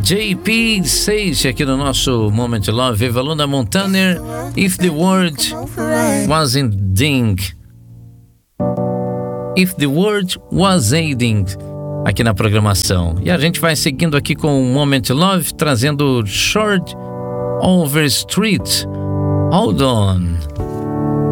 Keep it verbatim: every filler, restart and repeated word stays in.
J P Sage aqui no nosso Moment Love. Evaluna Montana, If the World Wasn't Ding. If the World Was Aiding, aqui na programação. E a gente vai seguindo aqui com o Moment Love, trazendo Short Overstreet, Hold On.